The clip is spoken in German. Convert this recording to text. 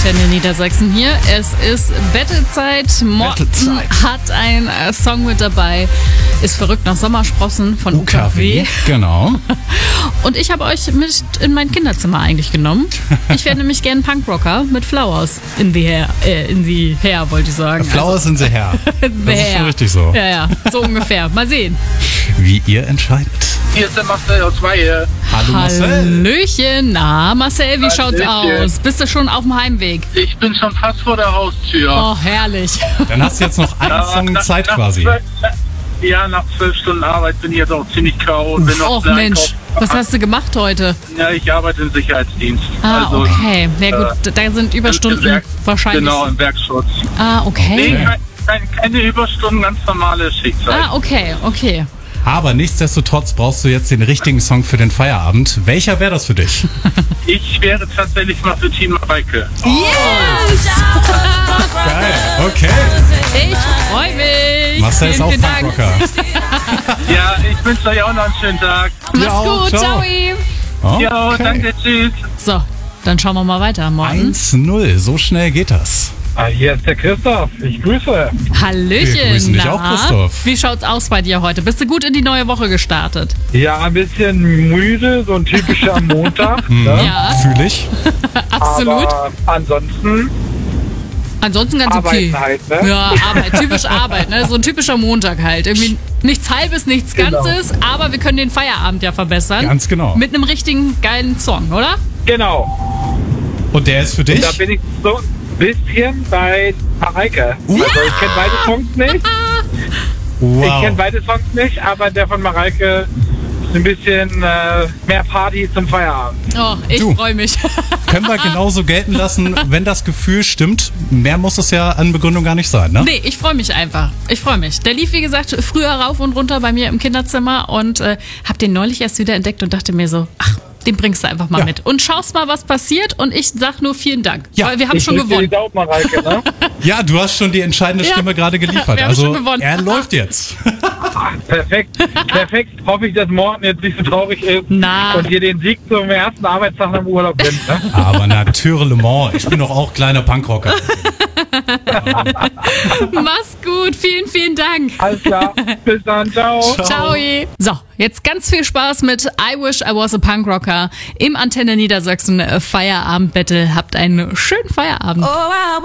Antenne Niedersachsen hier. Es ist Battlezeit. Morten hat einen Song mit dabei. Ist verrückt nach Sommersprossen von UKW. Genau. Und ich habe euch mit in mein Kinderzimmer eigentlich genommen. Ich wäre nämlich gern Punkrocker mit Flowers in the hair, wollte ich sagen. Flowers in the hair. Das ist schon richtig so. Ja, so ungefähr. Mal sehen. Wie ihr entscheidet. Hier ist der Marcel aus Weihe. Hallo Marcel. Hallöchen. Na, Marcel, wie schaut's aus? Bist du schon auf dem Heimweg? Ich bin schon fast vor der Haustür. Oh, herrlich. Dann hast du jetzt noch einen Song Zeit quasi. Nach 12 Stunden Arbeit bin ich jetzt auch ziemlich K.O. Och Mensch, was hast du gemacht heute? Ja, ich arbeite im Sicherheitsdienst. Okay. Ja gut, da sind Überstunden wahrscheinlich. Genau, im Werkschutz. Okay. Nee, keine Überstunden, ganz normale Schicksal. Okay. Aber nichtsdestotrotz brauchst du jetzt den richtigen Song für den Feierabend. Welcher wäre das für dich? Ich wäre tatsächlich mal für Team Mareike. Yes! Geil, okay. Ich freue mich. Marcel ist auch Vielen Dank. Punkrocker. Ja, ich wünsche euch auch noch einen schönen Tag. Mach's Ja, gut, ciao. ciao. Ja, danke, tschüss. So, dann schauen wir mal weiter, Morten. 1-0, so schnell geht das. Hier ist der Christoph. Ich grüße. Hallöchen. Wir grüßen dich auch, Christoph. Wie schaut's aus bei dir heute? Bist du gut in die neue Woche gestartet? Ja, ein bisschen müde, so ein typischer Montag. Ne? Ja, Fühl ich. absolut. Aber ansonsten Ansonsten ganz okay. arbeiten halt, ne? Ja, Arbeit, typisch Arbeit, ne? So ein typischer Montag halt. Irgendwie nichts Halbes, nichts Genau. Ganzes, aber wir können den Feierabend ja verbessern. Ganz genau. Mit einem richtigen geilen Song, oder? Genau. Und der ist für dich? Da bin ich so ein bisschen bei Mareike. Also ich kenne beide Songs nicht. Ich kenne beide Songs nicht, aber der von Mareike ist ein bisschen mehr Party zum Feierabend. Oh, ich Du. freue mich. Können wir genauso gelten lassen, wenn das Gefühl stimmt. Mehr muss es ja an Begründung gar nicht sein, ne? Nee, ich freue mich einfach. Ich freue mich. Der lief, wie gesagt, früher rauf und runter bei mir im Kinderzimmer und hab den neulich erst wieder entdeckt und dachte mir so, ach, den bringst du einfach mal Ja. mit. Und schaust mal, was passiert und ich sag nur vielen Dank. Ja. Weil wir haben Ich schon drück dir die gewonnen. Daumen, Mareike, ne? Ja, du hast schon die entscheidende Ja. Stimme gerade geliefert. Wir haben Also schon gewonnen. er läuft jetzt. Perfekt. Hoffe ich, dass Morten jetzt nicht so traurig ist Na. und dir den Sieg zum ersten Arbeitstag im Urlaub gönnt. Ne? Aber natürlich, ich bin doch auch kleiner Punkrocker. Mach's gut. Vielen, vielen Dank. Alles klar. Bis dann. Ciao. Ciao. So, jetzt ganz viel Spaß mit I Wish I Was a Punk Rocker im Antenne Niedersachsen Feierabend Battle. Habt einen schönen Feierabend.